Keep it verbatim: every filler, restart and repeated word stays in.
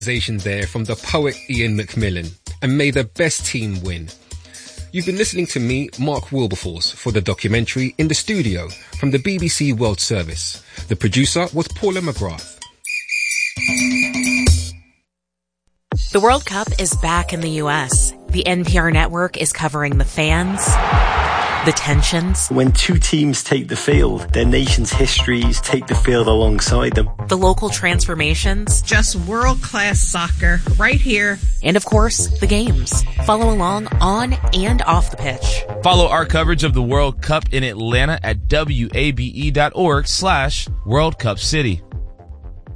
There from the poet Ian McMillan, and may the best team win. You've been listening to me, Mark Wilberforce, for the documentary In the Studio from the B B C World Service. The producer was Paula McGrath. The World Cup is back in the U S. The N P R network is covering the fans, the tensions. When two teams take the field, their nation's histories take the field alongside them. The local transformations. Just world-class soccer right here. And of course, the games. Follow along on and off the pitch. Follow our coverage of the World Cup in Atlanta at W A B E dot org slash World Cup City.